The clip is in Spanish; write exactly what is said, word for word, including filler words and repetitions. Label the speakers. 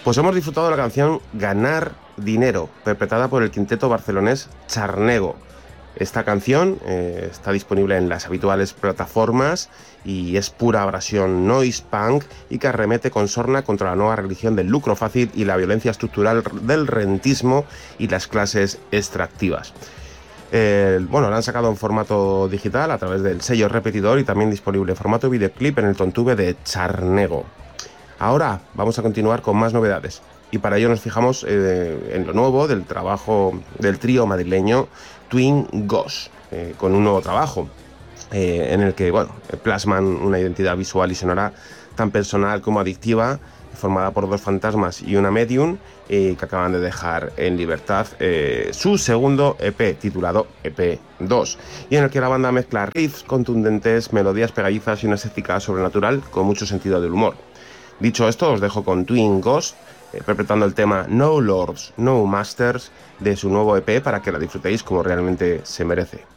Speaker 1: Pues hemos disfrutado de la canción Ganar Dinero, interpretada por el quinteto barcelonés Charnego. Esta canción eh, está disponible en las habituales plataformas y es pura abrasión noise punk y que arremete con sorna contra la nueva religión del lucro fácil y la violencia estructural del rentismo y las clases extractivas. Eh, bueno, la han sacado en formato digital a través del sello Repetidor y también disponible en formato videoclip en el Tontube de Charnego. Ahora vamos a continuar con más novedades y para ello nos fijamos eh, en lo nuevo del trabajo del trío madrileño Twin Ghost, eh, con un nuevo trabajo eh, en el que bueno, plasman una identidad visual y sonora tan personal como adictiva, formada por dos fantasmas y una medium, eh, que acaban de dejar en libertad eh, su segundo E P titulado E P dos, y en el que la banda mezcla riffs contundentes, melodías pegadizas y una estética sobrenatural con mucho sentido del humor. Dicho esto, os dejo con Twin Ghost eh, interpretando el tema No Lords, No Masters de su nuevo E P para que la disfrutéis como realmente se merece.